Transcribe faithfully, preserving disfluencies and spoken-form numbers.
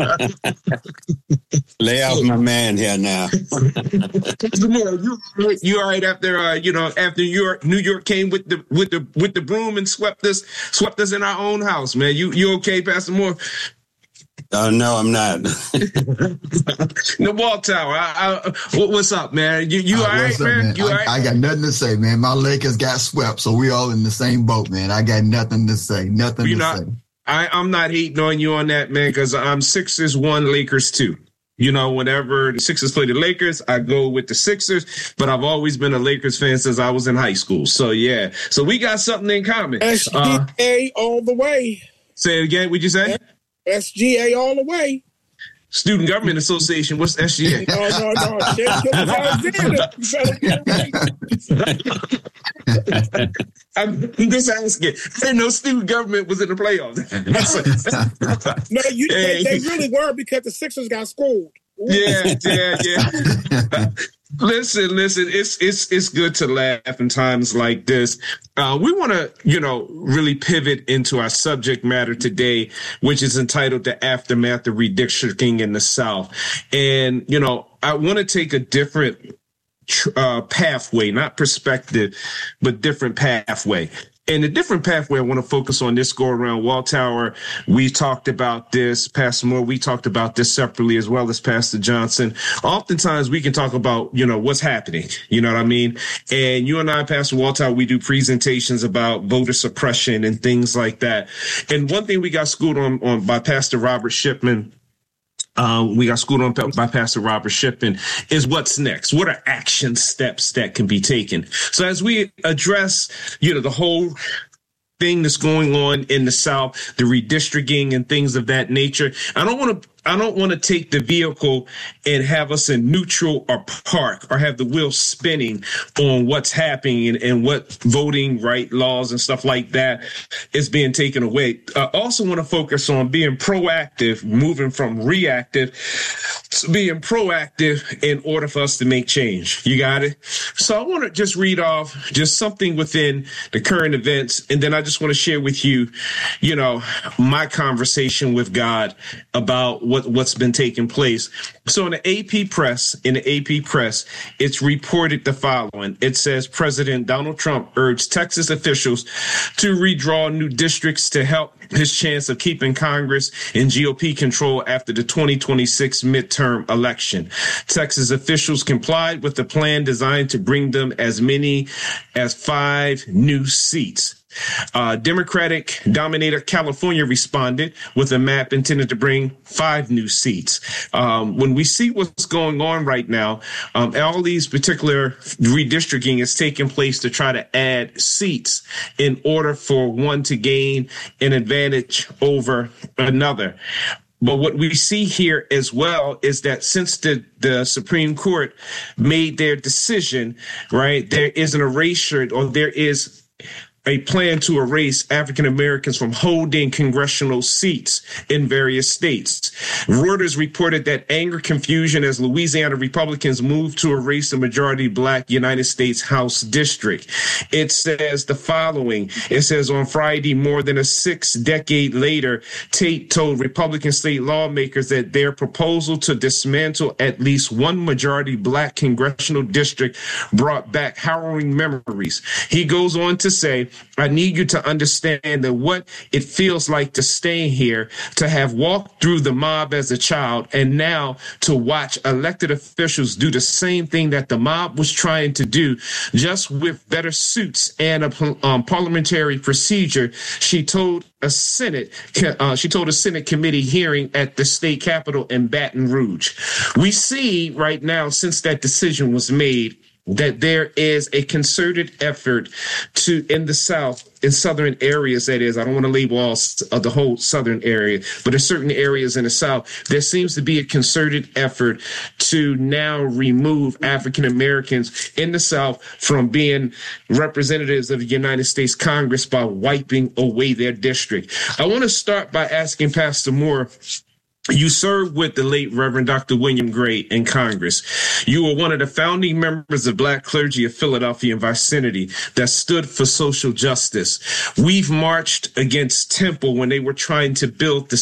Lay off my man here now. you you all right after uh, you know after New York New York came with the with the with the broom and swept us swept us in our own house, man. You you okay, Pastor Moore? Oh, no, I'm not. The Wall Tower. I, I, what's up, man? You you uh, all right, up, man? man? You I, all right? I got nothing to say, man. My Lakers got swept, so we all in the same boat, man. I got nothing to say. Nothing You're to not, say. I, I'm not hating on you on that, man, because I'm Sixers one, Lakers two. You know, whenever the Sixers play the Lakers, I go with the Sixers, but I've always been a Lakers fan since I was in high school. So, yeah. So we got something in common. S G A uh, all the way. Say it again. What'd you say? S G A all the way. Student Government Association. What's S G A? No, no, no. I'm just asking. I didn't know student government was in the playoffs. No, you, hey. they, they really were because the Sixers got schooled. Yeah, yeah, yeah. Listen, listen, it's it's it's good to laugh in times like this. Uh, we want to, you know, really pivot into our subject matter today, which is entitled The Aftermath of Redistricting in the South. And, you know, I want to take a different uh, pathway, not perspective, but different pathway. And a different pathway I want to focus on this go around. Wall Tower, we talked about this. Pastor Moore, we talked about this separately as well as Pastor Johnson. Oftentimes we can talk about, you know, what's happening. You know what I mean? And you and I, Pastor Wall Tower, we do presentations about voter suppression and things like that. And one thing we got schooled on, on by Pastor Robert Shipman, Um, we got schooled on by Pastor Robert Shipman, is what's next? What are action steps that can be taken? So as we address, you know, the whole thing that's going on in the South, the redistricting and things of that nature, I don't want to I don't want to take the vehicle and have us in neutral or park or have the wheel spinning on what's happening and, and what voting right laws and stuff like that is being taken away. I also want to focus on being proactive, moving from reactive to being proactive in order for us to make change. You got it? So I want to just read off just something within the current events. And then I just want to share with you, you know, my conversation with God about what, what's been taking place. So in the A P press, in the A P press, it's reported the following. It says President Donald Trump urged Texas officials to redraw new districts to help his chance of keeping Congress in G O P control after the twenty twenty-six midterm election. Texas officials complied with the plan designed to bring them as many as five new seats. Uh, Democratic dominated California responded with a map intended to bring five new seats. Um, when we see what's going on right now, um, all these particular redistricting is taking place to try to add seats in order for one to gain an advantage over another. But what we see here as well is that since the, the Supreme Court made their decision, right, there is an erasure or there is a plan to erase African Americans from holding congressional seats in various states. Reuters reported that anger, confusion as Louisiana Republicans moved to erase the majority black United States House district. It says the following. It says on Friday, more than a six decade later, Tate told Republican state lawmakers that their proposal to dismantle at least one majority black congressional district brought back harrowing memories. He goes on to say, I need you to understand that what it feels like to stay here, to have walked through the mob as a child, and now to watch elected officials do the same thing that the mob was trying to do, just with better suits and a um, parliamentary procedure. She told a Senate, uh, she told a Senate committee hearing at the state capitol in Baton Rouge. We see right now, since that decision was made, that there is a concerted effort to, in the South, in southern areas, that is, I don't want to label all of the whole southern area, but in certain areas in the South, there seems to be a concerted effort to now remove African Americans in the South from being representatives of the United States Congress by wiping away their district. I want to start by asking Pastor Moore, you served with the late Reverend Doctor William Gray in Congress. You were one of the founding members of Black Clergy of Philadelphia and vicinity that stood for social justice. We've marched against Temple when they were trying to build the